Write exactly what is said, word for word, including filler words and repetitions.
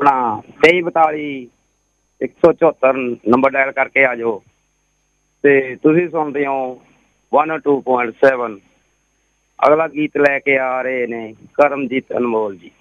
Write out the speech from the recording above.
ਆਪਣਾ ਤੇਈ ਬਤਾਲੀ ਇੱਕ ਸੌ ਚੁਹੱਤਰ ਨੰਬਰ ਡਾਇਲ ਕਰਕੇ ਆ ਜਾਓ। ਅਤੇ ਤੁਸੀਂ ਸੁਣਦੇ ਹੋ ਵਨ ਟੂ ਪੁਆਇੰਟ ਸੈਵਨ। ਅਗਲਾ ਗੀਤ ਲੈ ਕੇ ਆ ਰਹੇ ਨੇ ਕਰਮਜੀਤ ਅਨਮੋਲ ਜੀ।